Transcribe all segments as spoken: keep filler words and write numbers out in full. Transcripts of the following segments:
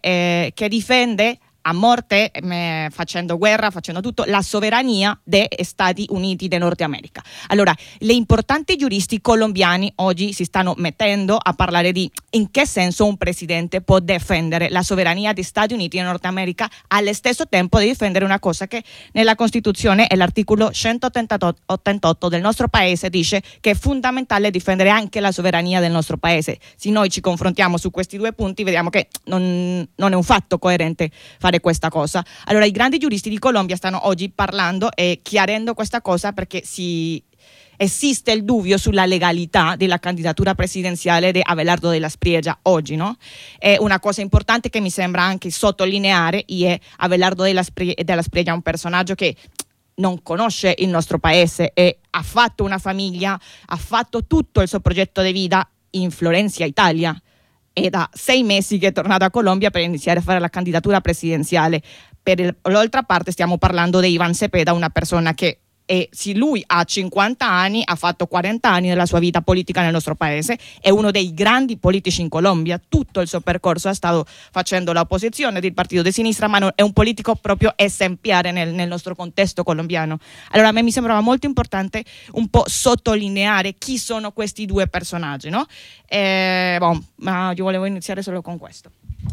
eh, che difende a morte, eh, facendo guerra, facendo tutto, la sovrania degli Stati Uniti di Nord America. Allora, le importanti giuristi colombiani oggi si stanno mettendo a parlare di in che senso un presidente può difendere la sovrania degli Stati Uniti di Nord America allo stesso tempo di difendere una cosa che nella Costituzione e l'articolo centottantotto del nostro paese dice che è fondamentale difendere anche la sovrania del nostro paese. Se noi ci confrontiamo su questi due punti vediamo che non, non è un fatto coerente fare questa cosa. Allora i grandi giuristi di Colombia stanno oggi parlando e chiarendo questa cosa perché si esiste il dubbio sulla legalità della candidatura presidenziale di Abelardo Della Spriella oggi, no? È una cosa importante che mi sembra anche sottolineare è Abelardo Della Spriella, Della Spriella è un personaggio che non conosce il nostro paese e ha fatto una famiglia, ha fatto tutto il suo progetto di vita in Florencia, Italia. È da sei mesi che è tornato a Colombia per iniziare a fare la candidatura presidenziale. Per l'altra parte stiamo parlando di Iván Cepeda, una persona che e se lui ha cinquanta anni, ha fatto quaranta anni della sua vita politica nel nostro paese, è uno dei grandi politici in Colombia, tutto il suo percorso ha stato facendo l'opposizione del partito di sinistra, ma è un politico proprio esemplare nel, nel nostro contesto colombiano. Allora a me mi sembrava molto importante un po' sottolineare chi sono questi due personaggi, no? Eh, bon, ma io volevo iniziare solo con questo.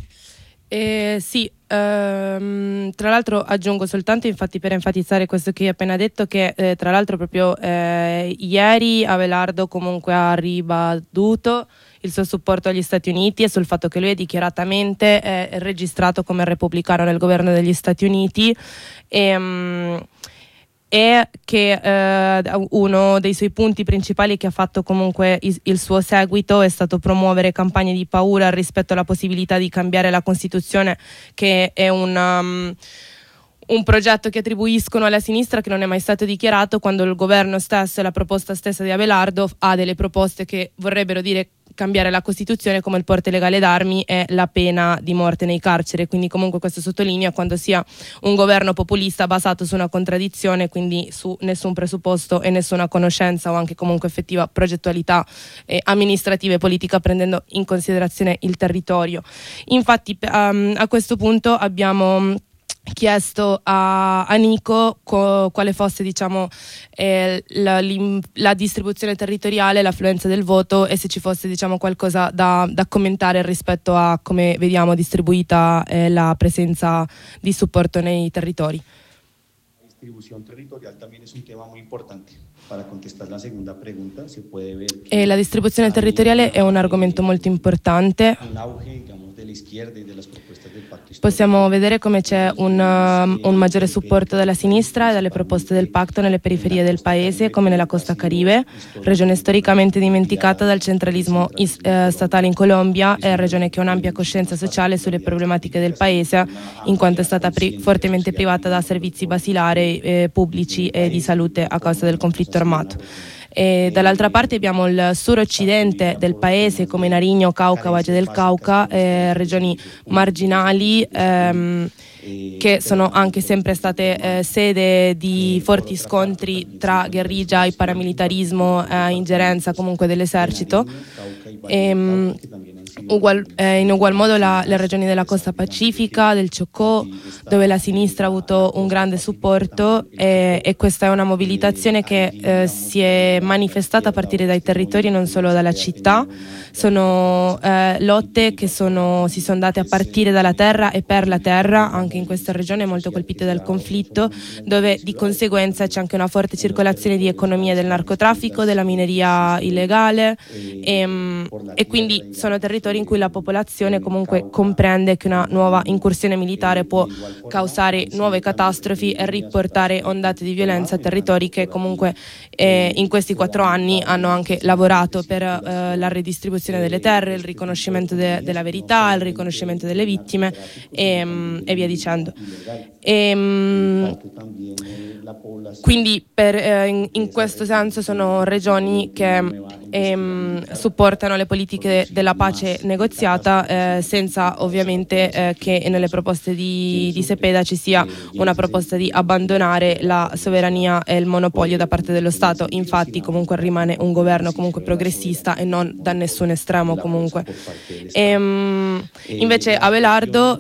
Eh, sì, ehm, tra l'altro aggiungo soltanto infatti per enfatizzare questo che hai appena detto che eh, tra l'altro proprio eh, ieri Abelardo comunque ha ribadito il suo supporto agli Stati Uniti e sul fatto che lui è dichiaratamente eh, registrato come repubblicano nel governo degli Stati Uniti e, um, e che eh, uno dei suoi punti principali che ha fatto comunque il, il suo seguito è stato promuovere campagne di paura rispetto alla possibilità di cambiare la Costituzione, che è un, um, un progetto che attribuiscono alla sinistra che non è mai stato dichiarato, quando il governo stesso e la proposta stessa di Abelardo ha delle proposte che vorrebbero dire cambiare la Costituzione, come il porte legale d'armi e la pena di morte nei carceri. Quindi comunque questo sottolinea quando sia un governo populista basato su una contraddizione, quindi su nessun presupposto e nessuna conoscenza o anche comunque effettiva progettualità eh, amministrativa e politica, prendendo in considerazione il territorio. Infatti um, a questo punto abbiamo chiesto a, a Nico co, quale fosse diciamo eh, la, la distribuzione territoriale, l'affluenza del voto e se ci fosse diciamo qualcosa da, da commentare rispetto a come vediamo distribuita eh, la presenza di supporto nei territori. La distribución territorial también es un tema muy importante. Para contestar la segunda pregunta, se puede ver e la distribuzione territoriale è un argomento molto importante. un auge, digamos, de la izquierda y de las propuestas del pacto. Possiamo vedere come c'è un, um, un maggiore supporto dalla sinistra e dalle proposte del patto nelle periferie del paese, come nella costa Caribe, regione storicamente dimenticata dal centralismo is, eh, statale in Colombia, è regione che ha un'ampia coscienza sociale sulle problematiche del paese, in quanto è stata pri- fortemente privata da servizi basilari eh, pubblici e di salute a causa del conflitto armato. E dall'altra parte abbiamo il suroccidente del paese come Nariño, Cauca, Valle del Cauca, eh, regioni marginali ehm, che sono anche sempre state eh, sede di forti scontri tra guerriglia e paramilitarismo, eh, ingerenza comunque dell'esercito. E, Ugual, eh, in ugual modo la, le regioni della costa pacifica, del Chocó, dove la sinistra ha avuto un grande supporto e, e questa è una mobilitazione che eh, si è manifestata a partire dai territori e non solo dalla città. Sono eh, lotte che sono, si sono date a partire dalla terra e per la terra, anche in questa regione molto colpite dal conflitto, dove di conseguenza c'è anche una forte circolazione di economie del narcotraffico, della mineria illegale e, e quindi sono territori in cui la popolazione comunque comprende che una nuova incursione militare può causare nuove catastrofi e riportare ondate di violenza a territori che comunque eh, in questi quattro anni hanno anche lavorato per eh, la redistribuzione delle terre, il riconoscimento de- della verità, il riconoscimento delle vittime e, e via dicendo. E, quindi per, eh, in, in questo senso sono regioni che ehm, supportano le politiche della pace negoziata eh, senza ovviamente eh, che nelle proposte di, di Cepeda ci sia una proposta di abbandonare la sovrania e il monopolio da parte dello Stato. Infatti comunque rimane un governo comunque progressista e non da nessun estremo comunque. Ehm, invece Abelardo